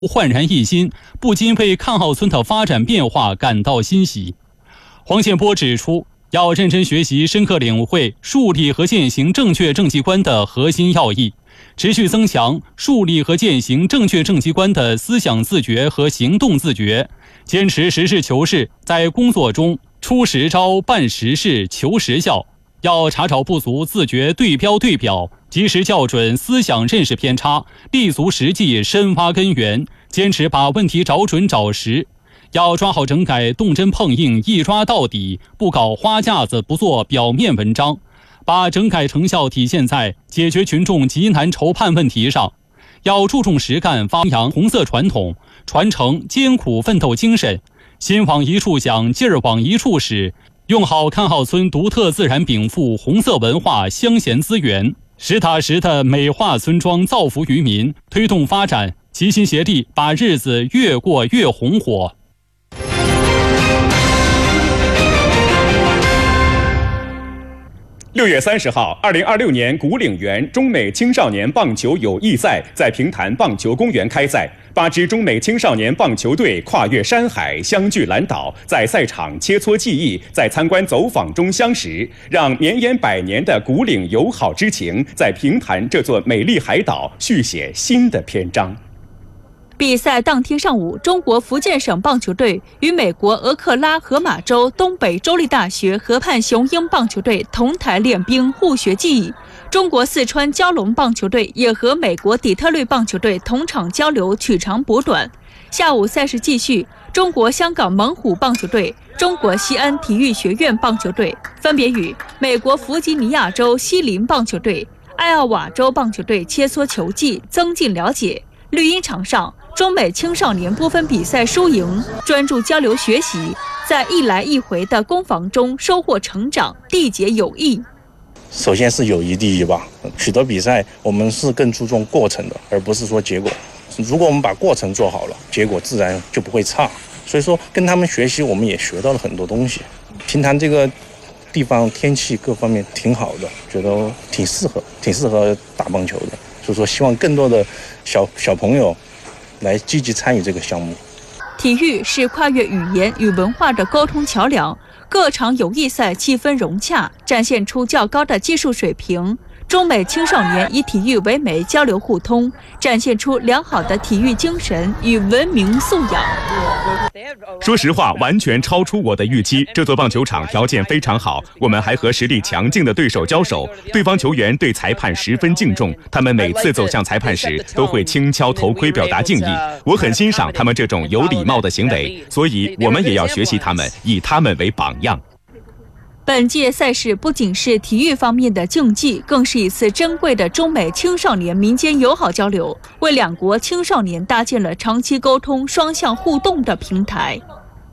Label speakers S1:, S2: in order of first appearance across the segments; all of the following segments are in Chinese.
S1: 焕然一新，不禁为看号村的发展变化感到欣喜。黄建波指出，要认真学习，深刻领会树立和践行正确政绩观的核心要义，持续增强树立和践行正确政绩观的思想自觉和行动自觉，坚持实事求是，在工作中出实招、办实事、求实效。要查找不足，自觉对标对表，及时校准思想认识偏差，立足实际，深挖根源，坚持把问题找准找实。要抓好整改，动真碰硬，一抓到底，不搞花架子，不做表面文章，把整改成效体现在解决群众急难愁盼问题上。要注重实干，发扬红色传统，传承艰苦奋斗精神，心往一处想，劲儿往一处使，用好看号村独特自然禀赋、红色文化、乡贤资源，实打实的美化村庄，造福于民，推动发展，齐心协力，把日子越过越红火。
S2: 6月30号，2026年古岭园中美青少年棒球友谊赛在平潭棒球公园开赛。8支中美青少年棒球队跨越山海，相聚蓝岛，在赛场切磋技艺，在参观走访中相识，让绵延100年的古岭友好之情在平潭这座美丽海岛续写新的篇章。
S3: 比赛当天上午，中国福建省棒球队与美国俄克拉荷马州东北州立大学河畔雄鹰棒球队同台练兵，互学技艺。中国四川蛟龙棒球队也和美国底特律棒球队同场交流，取长补短。下午赛事继续，中国香港猛虎棒球队、中国西安体育学院棒球队分别与美国弗吉尼亚州西林棒球队、艾奥瓦州棒球队切磋球技，增进了解。绿茵场上，中美青少年不分比赛输赢，专注交流学习，在一来一回的攻防中收获成长，缔结友谊。
S4: 首先是友谊第一吧，许多比赛我们是更注重过程的，而不是说结果。如果我们把过程做好了，结果自然就不会差。所以说跟他们学习，我们也学到了很多东西。平潭这个地方天气各方面挺好的，觉得挺适合打棒球的。所以说希望更多的小朋友来积极参与这个项目。
S3: 体育是跨越语言与文化的沟通桥梁，各场友谊赛气氛融洽，展现出较高的技术水平。中美青少年以体育为媒交流互通，展现出良好的体育精神与文明素养。
S2: 说实话，完全超出我的预期。这座棒球场条件非常好，我们还和实力强劲的对手交手。对方球员对裁判十分敬重，他们每次走向裁判时都会轻敲头盔表达敬意。我很欣赏他们这种有礼貌的行为，所以我们也要学习他们，以他们为榜样。
S3: 本届赛事不仅是体育方面的竞技，更是一次珍贵的中美青少年民间友好交流，为两国青少年搭建了长期沟通、双向互动的平台。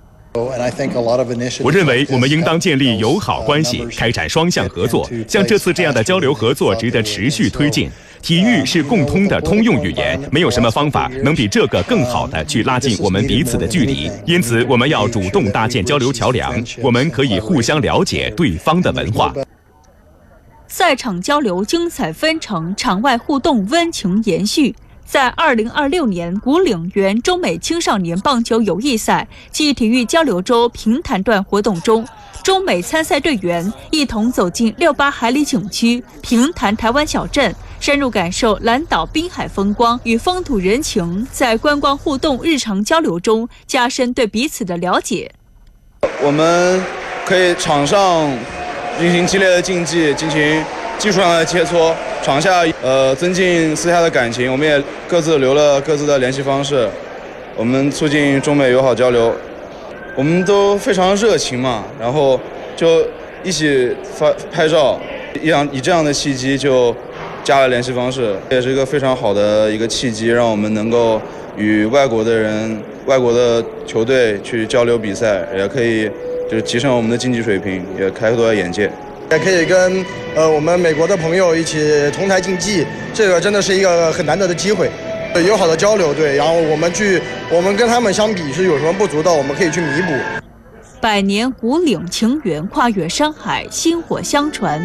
S2: 我认为我们应当建立友好关系，开展双向合作。像这次这样的交流合作值得持续推进。体育是共通的通用语言，没有什么方法能比这个更好的去拉近我们彼此的距离。因此，我们要主动搭建交流桥梁，我们可以互相了解对方的文化。
S3: 赛场交流精彩纷呈，场外互动温情延续。在2026年古岭园中美青少年棒球友谊赛暨体育交流周平潭段活动中，中美参赛队员一同走进68海里景区平潭台湾小镇，深入感受蓝岛滨海风光与风土人情，在观光互动日常交流中加深对彼此的了解。
S5: 我们可以场上进行激烈的竞技，进行技术上的切磋，场下增进私下的感情，我们也各自留了各自的联系方式，我们促进中美友好交流。我们都非常热情嘛，然后就一起拍照，以这样的契机就加了联系方式，也是一个非常好的一个契机，让我们能够与外国的球队去交流比赛，也可以就是提升我们的竞技水平，也开拓眼界。
S6: 也可以跟我们美国的朋友一起同台竞技，这个真的是一个很难得的机会，友好的交流。对，然后我们跟他们相比是有什么不足的，我们可以去弥补。
S3: 100年古岭情缘跨越山海，薪火相传。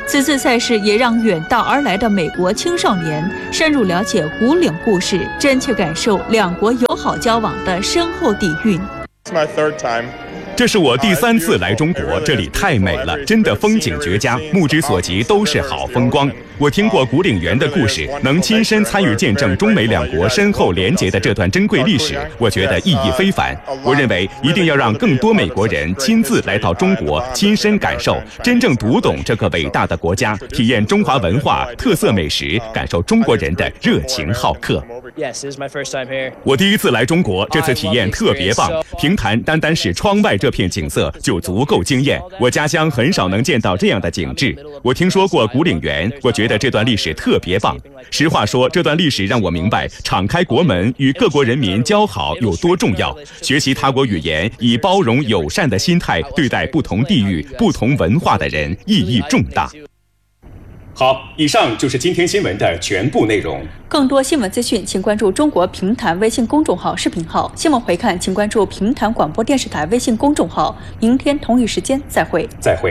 S3: 此次赛事也让远道而来的美国青少年深入了解古岭故事，真切感受两国友好交往的深厚底蕴。
S2: 这是我第3次来中国，这里太美了，真的风景绝佳，目之所及都是好风光。我听过古岭园的故事，能亲身参与见证中美两国深厚连结的这段珍贵历史，我觉得意义非凡。我认为一定要让更多美国人亲自来到中国，亲身感受，真正读懂这个伟大的国家，体验中华文化、特色美食，感受中国人的热情好客。我第1次来中国，这次体验特别棒。平潭单单是窗外这片景色就足够惊艳，我家乡很少能见到这样的景致。我听说过古岭园，我觉得这段历史特别棒。实话说，这段历史让我明白敞开国门与各国人民交好有多重要。学习他国语言，以包容友善的心态对待不同地域、不同文化的人，意义重大。好，以上就是今天新闻的全部内容。
S3: 更多新闻资讯，请关注中国评弹微信公众号、视频号。新闻回看，请关注评弹广播电视台微信公众号。明天同一时间再会。
S2: 再会。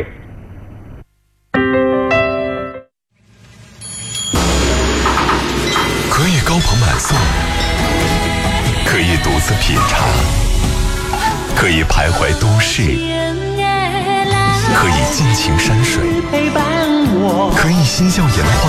S7: 可以高朋满送，可以独自品茶，可以徘徊都市，可以尽情山水，可以嬉笑颜欢。